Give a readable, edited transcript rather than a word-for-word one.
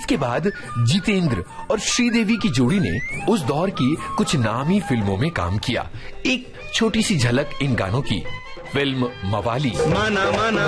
इसके बाद जितेंद्र और श्रीदेवी की जोड़ी ने उस दौर की कुछ नामी फिल्मों में काम किया। एक छोटी सी झलक इन गानों की। फिल्म मवाली।